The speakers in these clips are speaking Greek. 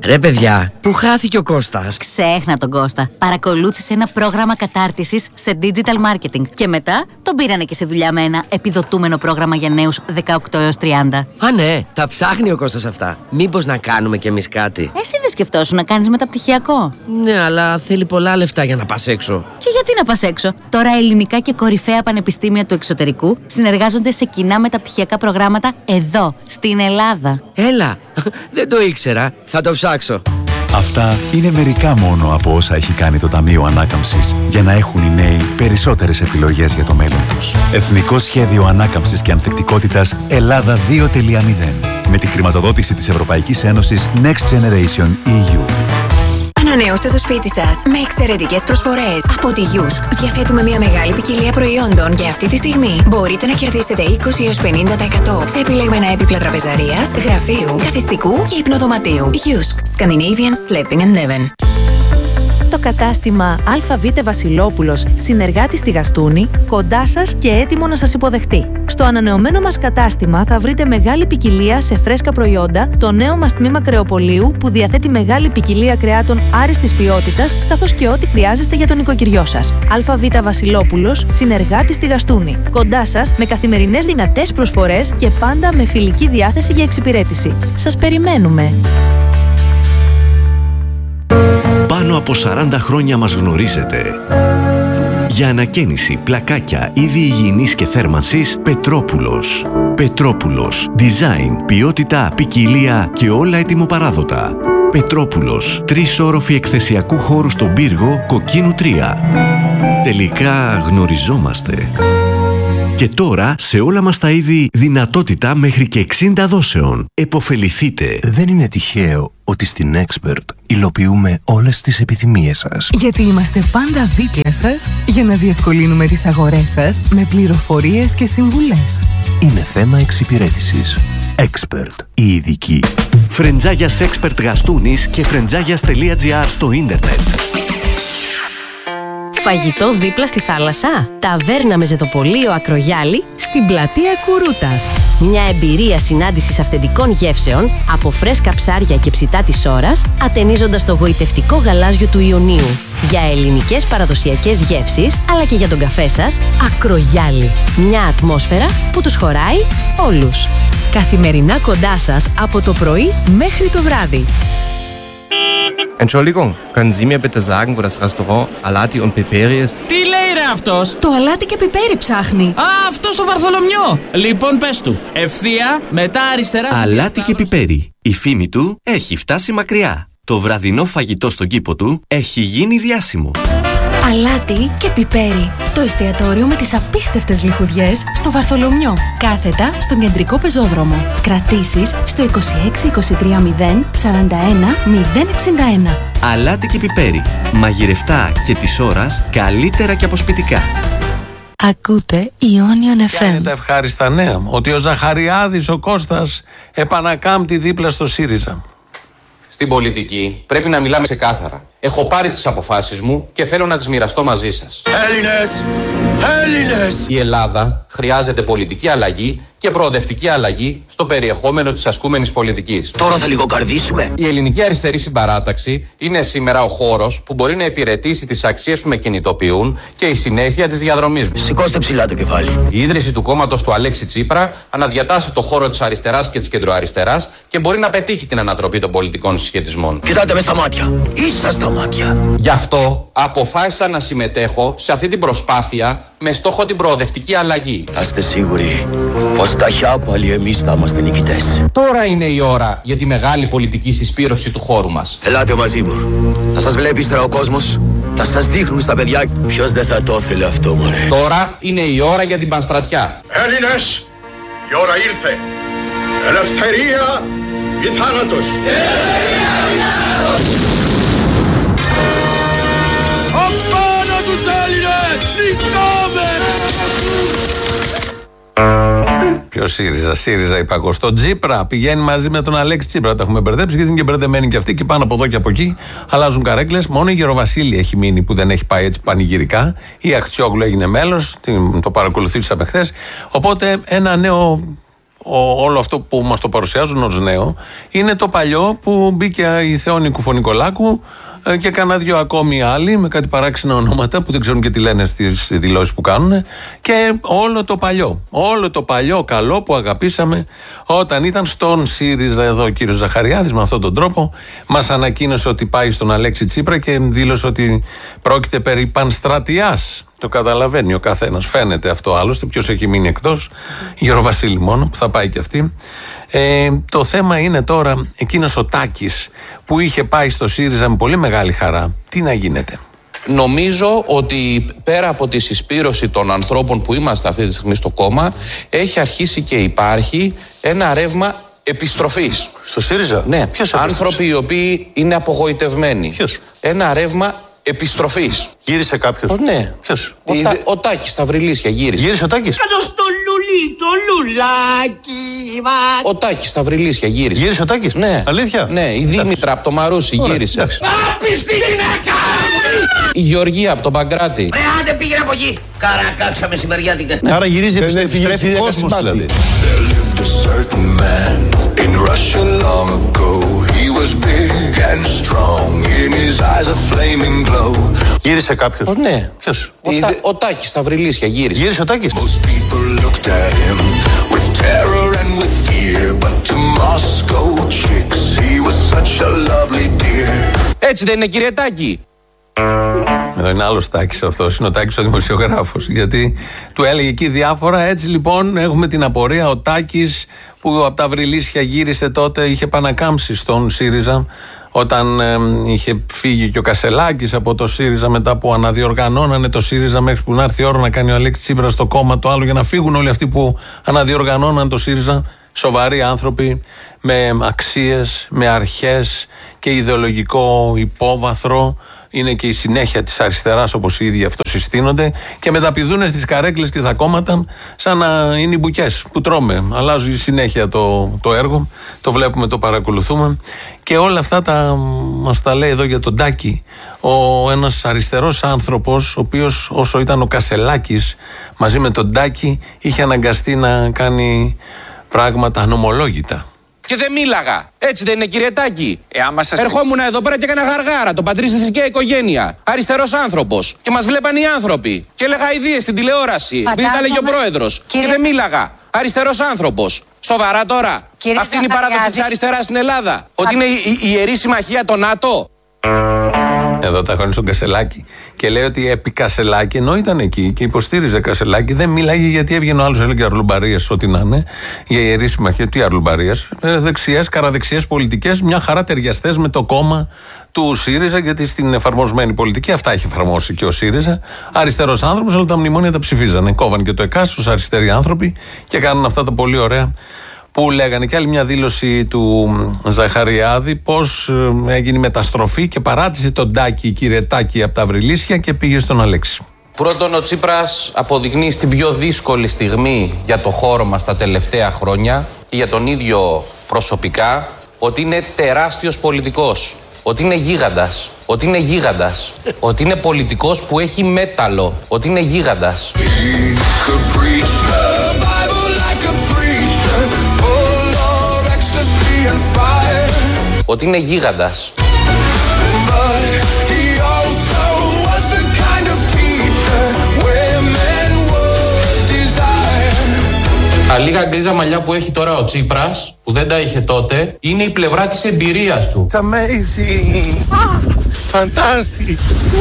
Ρε παιδιά, πού χάθηκε ο Κώστας? Ξέχνα τον Κώστα. Παρακολούθησε ένα πρόγραμμα κατάρτισης σε digital marketing και μετά τον πήρανε και σε δουλειά με ένα επιδοτούμενο πρόγραμμα για νέους 18 έως 30. Α, ναι, τα ψάχνει ο Κώστας αυτά. Μήπως να κάνουμε κι εμείς κάτι? Εσύ δεν σκεφτόσουν να κάνεις μεταπτυχιακό? Ναι, αλλά θέλει πολλά λεφτά για να πας έξω. Και γιατί να πας έξω? Τώρα ελληνικά και κορυφαία πανεπιστήμια του εξωτερικού συνεργάζονται σε κοινά μεταπτυχιακά προγράμματα εδώ, στην Ελλάδα. Έλα, δεν το ήξερα. Θα το ψάξω. Αυτά είναι μερικά μόνο από όσα έχει κάνει το Ταμείο Ανάκαμψης για να έχουν οι νέοι περισσότερες επιλογές για το μέλλον τους. Εθνικό Σχέδιο Ανάκαμψης και Ανθεκτικότητας Ελλάδα 2.0 με τη χρηματοδότηση της Ευρωπαϊκής Ένωσης Next Generation EU. Ανανεώστε το σπίτι σας με εξαιρετικές προσφορές. Από τη Yusk διαθέτουμε μια μεγάλη ποικιλία προϊόντων και αυτή τη στιγμή μπορείτε να κερδίσετε 20 έως 50% σε επιλεγμένα έπιπλα τραπεζαρίας, γραφείου, καθιστικού και υπνοδωματίου. Yusk, Scandinavian Sleeping and Living. Το κατάστημα ΑΒ Βασιλόπουλος, συνεργάτη στη Γαστούνη, κοντά σας και έτοιμο να σας υποδεχτεί. Στο ανανεωμένο μας κατάστημα θα βρείτε μεγάλη ποικιλία σε φρέσκα προϊόντα, το νέο μας τμήμα κρεοπολίου που διαθέτει μεγάλη ποικιλία κρεάτων άριστης ποιότητας, καθώς και ό,τι χρειάζεστε για τον οικοκυριό σας. ΑΒ Βασιλόπουλος, συνεργάτη στη Γαστούνη, κοντά σας με καθημερινές δυνατές προσφορές και πάντα με φιλική διάθεση για εξυπηρέτηση. Σας περιμένουμε! Πάνω από 40 χρόνια μας γνωρίζετε. Για ανακαίνιση, πλακάκια, είδη υγιεινής και θέρμανσης, Πετρόπουλος. Πετρόπουλος. Design, ποιότητα, ποικιλία και όλα ετοιμοπαράδοτα. Πετρόπουλος. 3 όροφοι εκθεσιακού χώρου στον πύργο, Κοκκίνου 3. Τελικά γνωριζόμαστε. Και τώρα, σε όλα μας τα είδη, δυνατότητα μέχρι και 60 δόσεων. Εποφεληθείτε. Δεν είναι τυχαίο ότι στην Expert υλοποιούμε όλες τις επιθυμίες σας. Γιατί είμαστε πάντα δίπλα σας για να διευκολύνουμε τις αγορές σας με πληροφορίες και συμβουλές. Είναι θέμα εξυπηρέτησης. Expert, η ειδική. Φρεντζάγιας Expert Γαστούνης και φρεντζάγιας.gr στο ίντερνετ. Φαγητό δίπλα στη θάλασσα. Ταβέρνα με ζεδοπολείο Ακρογιάλη στην πλατεία Κουρούτας. Μια εμπειρία συνάντησης αυθεντικών γεύσεων από φρέσκα ψάρια και ψητά της ώρας, ατενίζοντας το γοητευτικό γαλάζιο του Ιωνίου. Για ελληνικές παραδοσιακές γεύσεις, αλλά και για τον καφέ σας, Ακρογιάλη. Μια ατμόσφαιρα που τους χωράει όλους. Καθημερινά κοντά σας από το πρωί μέχρι το βράδυ. Entschuldigung, können Sie mir bitte sagen, wo das Restaurant Alati und Piperi ist? Τι λέει ρε αυτός? Το αλάτι και πιπέρι ψάχνει. Α, αυτό στο Βαρθολομιό. Λοιπόν, πες του. Ευθεία, μετά αριστερά. Αλάτι και πιπέρι. Η φήμη του έχει φτάσει μακριά. Το βραδινό φαγητό στον κήπο του έχει γίνει διάσημο. Αλάτι και πιπέρι. Το εστιατόριο με τις απίστευτες λιχουδιές στο Βαρθολομιό. Κάθετα στον κεντρικό πεζόδρομο. Κρατήσεις στο 26 23 0 41 061. Αλάτι και πιπέρι. Μαγειρευτά και της ώρας καλύτερα και αποσπιτικά. Ακούτε Ionion FM. Είναι τα ευχάριστα νέα. Ότι ο Ζαχαριάδης, ο Κώστας, επανακάμπτει δίπλα στο ΣΥΡΙΖΑ. Στην πολιτική πρέπει να μιλάμε ξεκάθαρα. Έχω πάρει τις αποφάσεις μου και θέλω να τις μοιραστώ μαζί σας. Έλληνες! Έλληνες! Η Ελλάδα χρειάζεται πολιτική αλλαγή και προοδευτική αλλαγή στο περιεχόμενο της ασκούμενης πολιτικής. Τώρα θα λιγοκαρδίσουμε. Η ελληνική αριστερή συμπαράταξη είναι σήμερα ο χώρος που μπορεί να υπηρετήσει τις αξίες που με κινητοποιούν και η συνέχεια της διαδρομής μου. Σηκώστε ψηλά το κεφάλι. Η ίδρυση του κόμματος του Αλέξη Τσίπρα αναδιατάσσει το χώρο της αριστεράς και της κεντροαριστεράς και μπορεί να πετύχει την ανατροπή των πολιτικών συσχετισμών. Κοιτάτε με στα μάτια. Ίσα στα μάτια. Γι' αυτό αποφάσισα να συμμετέχω σε αυτή την προσπάθεια με στόχο την προοδευτική αλλαγή. Να είστε σίγουροι πως ταχιά πάλι εμείς θα είμαστε νικητές. Τώρα είναι η ώρα για τη μεγάλη πολιτική συσπήρωση του χώρου μας. Ελάτε μαζί μου. Θα σας βλέπει ύστερα ο κόσμος. Θα σας δείχνουν στα παιδιά. Ποιος δεν θα το ήθελε αυτό, μωρέ. Τώρα είναι η ώρα για την πανστρατιά. Έλληνες, η ώρα ήρθε. Ελευθερία ή θάνατος. Απάνω τους Έλληνες! Νικάμε! Ποιο ΣΥΡΙΖΑ είπα εγώ. Στο Τσίπρα πηγαίνει μαζί με τον Αλέξη Τσίπρα. Τα έχουμε μπερδέψει γιατί είναι και μπερδεμένοι και αυτοί και πάνω από εδώ και από εκεί. Αλλάζουν καρέκλες. Μόνο η Γεροβασίλη έχει μείνει που δεν έχει πάει έτσι πανηγυρικά. Η Αχτσιόγλου έγινε μέλος. Το παρακολουθήσαμε χθες. Οπότε ένα νέο όλο αυτό που μας το παρουσιάζουν ως νέο είναι το παλιό που μπήκε η Θεόνη Κουφωνικολάκου και κανένα δυο ακόμη άλλοι με κάτι παράξενα ονόματα που δεν ξέρουν και τι λένε στις δηλώσεις που κάνουν, και όλο το παλιό καλό που αγαπήσαμε όταν ήταν στον ΣΥΡΙΖΑ. Εδώ ο κύριος Ζαχαριάδης με αυτόν τον τρόπο μας ανακοίνωσε ότι πάει στον Αλέξη Τσίπρα και δήλωσε ότι πρόκειται περί πανστρατιάς. Το καταλαβαίνει ο καθένας, φαίνεται αυτό άλλωστε. Ποιος έχει μείνει εκτός? Η Γεροβασίλη μόνο που θα πάει και αυτή. Το θέμα είναι τώρα εκείνος ο Τάκης που είχε πάει στο ΣΥΡΙΖΑ με πολύ μεγάλη χαρά. Τι να γίνεται? Νομίζω ότι πέρα από τη συσπήρωση των ανθρώπων που είμαστε αυτή τη στιγμή στο κόμμα, έχει αρχίσει και υπάρχει ένα ρεύμα επιστροφής. Στο ΣΥΡΙΖΑ? Ναι, άνθρωποι οι οποίοι είναι απογοητευμένοι. Ποιος? Ένα ρεύμα επιστροφής. Γύρισε κάποιος? Ναι. Ποιος? Ο Τάκης στα Βρυλίσια γύρισε. Γύρισε ο Τάκης? Κάτω στο λουλί, το λουλάκι μας. Ο Τάκης στα Βρυλίσια γύρισε. Γύρισε ο Τάκης? Ναι. Αλήθεια? Ναι, η Δήμητρα από το Μαρούσι γύρισε. Άπιστη γυναίκα! Η Γεωργία από τον Παγκράτη. Ρε άντε πήγαινε από εκεί. Καρακάξα μεσημεριάτικα. Άρα γυρίζει, επιστρέφει κόσμος δηλαδή. In Russia long ago, he was big and strong, in his eyes a flaming glow. Γύρισε κάποιος? Ναι. Ποιος? Ο Τάκης στα Βρυλίσια γύρισε. Γύρισε ο Τάκης? Most people looked at him with terror and with fear, but to Moscow chicks, he was such a lovely dear. Έτσι δεν είναι, κύριε Τάκη? Εδώ είναι άλλος Τάκης αυτός, είναι ο Τάκης ο δημοσιογράφος, γιατί του έλεγε εκεί διάφορα. Έτσι λοιπόν έχουμε την απορία, ο Τάκης που από τα Βρυλίσια γύρισε τότε, είχε επανακάμψει στον ΣΥΡΙΖΑ όταν είχε φύγει και ο Κασελάκης από το ΣΥΡΙΖΑ, μετά που αναδιοργανώνανε το ΣΥΡΙΖΑ μέχρι που να έρθει η ώρα να κάνει ο Αλέξης Τσίπρας στο κόμμα το άλλο, για να φύγουν όλοι αυτοί που αναδιοργανώναν το ΣΥΡΙΖΑ. Σοβαροί άνθρωποι με αξίες, με αρχές και ιδεολογικό υπόβαθρο. Είναι και η συνέχεια της αριστεράς όπως οι ίδιοι αυτοσυστήνονται, και μεταπηδούν στις καρέκλες και στα κόμματα σαν να είναι οι μπουκές που τρώμε. Αλλάζει συνέχεια το έργο, το βλέπουμε, το παρακολουθούμε, και όλα αυτά μας τα λέει εδώ για τον Τάκη ένας αριστερός άνθρωπος, ο οποίος όσο ήταν ο Κασελάκης μαζί με τον Τάκη είχε αναγκαστεί να κάνει πράγματα ανομολόγητα. Και δεν μίλαγα. Έτσι δεν είναι, κύριε Τάκη? Ερχόμουν εδώ πέρα και έκανα γαργάρα. Το πατρί στη θρησκεία οικογένεια. Αριστερός άνθρωπος. Και μας βλέπαν οι άνθρωποι. Και έλεγα ιδίες στην τηλεόραση. Επειδή τα λέγει ο πρόεδρος. Και δεν μίλαγα. Αριστερός άνθρωπος. Σοβαρά τώρα? Αυτή είναι η παράδοση της αριστεράς στην Ελλάδα? Ότι είναι η ιερή συμμαχία των ΝΑΤΟ? Εδώ τα χώνει στον Κασελάκη και λέει ότι επί Κασελάκη, ενώ ήταν εκεί και υποστήριζε Κασελάκη, δεν μίλαγε, γιατί έβγαινε ο άλλος, έλεγε αρλουμπαρίες, ό,τι να είναι, για ιερή συμμαχία. Τι αρλουμπαρίες? Δεξιές, καραδεξιές πολιτικές, μια χαρά ταιριαστές με το κόμμα του ΣΥΡΙΖΑ, γιατί στην εφαρμοσμένη πολιτική αυτά έχει εφαρμόσει και ο ΣΥΡΙΖΑ. Αριστερός άνθρωπος, αλλά τα μνημόνια τα ψηφίζανε. Κόβαν και το ΕΚΑΣ ως αριστεροί άνθρωποι και κάναν αυτά τα πολύ ωραία που λέγανε. Και άλλη μια δήλωση του Ζαχαριάδη, πώς έγινε η μεταστροφή και παράτησε τον Τάκη, κύριε Τάκη, από τα Βρυλίσια και πήγε στον Αλέξη. Πρώτον, ο Τσίπρας αποδεικνύει στην πιο δύσκολη στιγμή για το χώρο μας τα τελευταία χρόνια και για τον ίδιο προσωπικά ότι είναι τεράστιος πολιτικός, ότι είναι γίγαντας, ότι είναι γίγαντας, ότι είναι πολιτικός που έχει μέταλλο, ότι είναι γίγαντας. Ότι είναι γίγαντας. Τα λίγα γκρίζα μαλλιά που έχει τώρα ο Τσίπρας, που δεν τα είχε τότε, είναι η πλευρά της εμπειρίας του. It's amazing. Fantastic.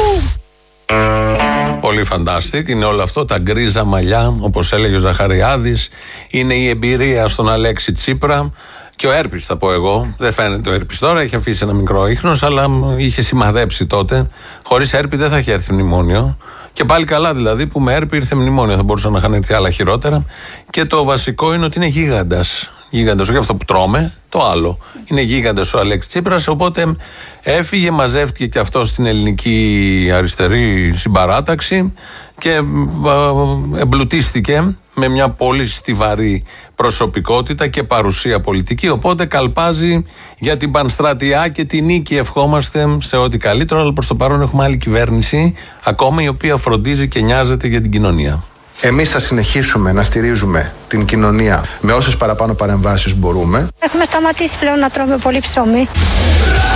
Πολύ fantastic είναι όλο αυτό, τα γκρίζα μαλλιά, όπως έλεγε ο Ζαχαριάδης, είναι η εμπειρία στον Αλέξη Τσίπρα. Και ο Έρπης, θα πω εγώ, δεν φαίνεται ο Έρπης τώρα, έχει αφήσει ένα μικρό ίχνος, αλλά είχε σημαδέψει τότε. Χωρίς Έρπη δεν θα είχε έρθει μνημόνιο. Και πάλι καλά δηλαδή που με Έρπη ήρθε μνημόνιο, θα μπορούσαν να είχαν έρθει άλλα χειρότερα. Και το βασικό είναι ότι είναι γίγαντας. Γίγαντας, όχι αυτό που τρώμε, το άλλο. Είναι γίγαντας ο Αλέξης Τσίπρας, οπότε έφυγε, μαζεύτηκε και αυτό στην ελληνική αριστερή συμπαράταξη και εμπλουτίστηκε με μια πολύ στιβαρή προσωπικότητα και παρουσία πολιτική, οπότε καλπάζει για την πανστρατιά και την νίκη. Ευχόμαστε σε ό,τι καλύτερο, αλλά προς το παρόν έχουμε άλλη κυβέρνηση ακόμα, η οποία φροντίζει και νοιάζεται για την κοινωνία. Εμείς θα συνεχίσουμε να στηρίζουμε την κοινωνία με όσες παραπάνω παρεμβάσεις μπορούμε. Έχουμε σταματήσει πλέον να τρώμε πολύ ψωμί.